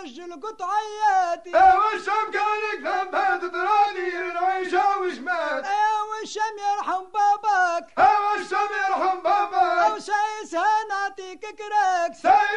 سجل قطعياتي. والشام كانك ثبت تراني العيشة وشمات. والشام يرحم باباك. والشام يرحم باباك. وسيس هنعطيك كراك.